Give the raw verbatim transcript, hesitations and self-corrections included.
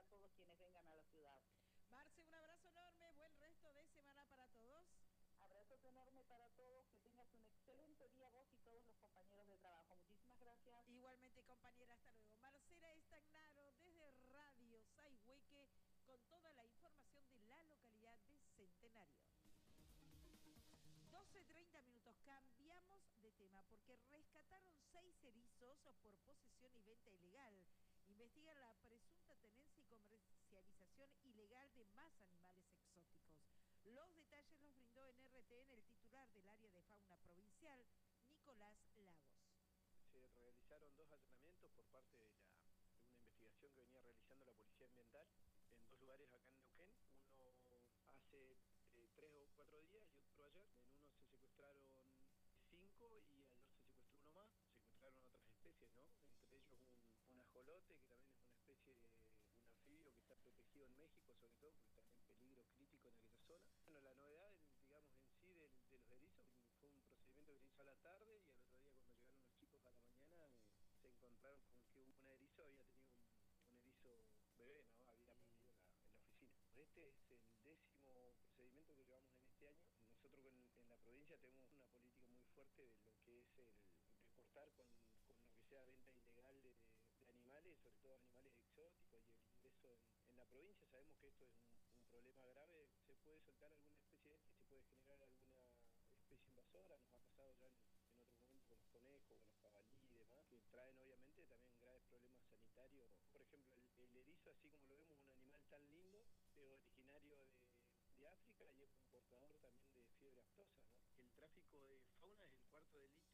para todos quienes vengan a la ciudad. Marce, un abrazo enorme, buen resto de semana para todos. Abrazo enorme para todos, que tengas un excelente día vos y todos los compañeros de trabajo. Muchísimas gracias. Igualmente, compañera, hasta luego. Marcela Estagnaro desde Radio Sayhueque con toda la información de la localidad de Centenario. doce treinta minutos, cambiamos de tema porque rescataron seis erizos por posesión y venta ilegal. Investigan la presunta tenencia y comercialización ilegal de más animales exóticos. Los detalles los brindó en R T N el titular del área de fauna provincial, Nicolás Lagos. Se realizaron dos allanamientos por parte de, la, de una investigación que venía realizando la Policía Ambiental en dos lugares acá en Neuquén, uno hace eh, tres o cuatro días y otro ayer. En uno se secuestraron cinco y al otro se secuestró uno más. Secuestraron otras especies, ¿no? Entre ellos un, un ajolote, que también es una especie de un anfibio que está protegido en México, sobre todo porque está en peligro crítico en aquella zona. Bueno, la novedad, digamos, en sí de, de los erizos fue un procedimiento que se hizo a la tarde, y al otro día cuando llegaron los chicos a la mañana eh, se encontraron con que un erizo había tenido un un erizo bebé, ¿no? Había aprendido en la, en la oficina. Este es el décimo procedimiento que llevamos en este año. Nosotros en, en la provincia tenemos una política muy fuerte de lo que es el de cortar con, con lo que sea venta ilegal de, de animales, sobre todo animales exóticos, y el ingreso en, en la provincia. Sabemos que esto es un, un problema grave. Se puede soltar alguna especie de se puede generar alguna especie invasora. Nos ha pasado ya en, en otros momentos con los conejos, con los jabalí y demás, que traen obviamente también graves problemas sanitarios. Por ejemplo, el, el erizo, así como lo vemos, un animal tan lindo, es originario de, de África y es un portador también de fiebre aftosa, ¿no? El tráfico de fauna es el cuarto delito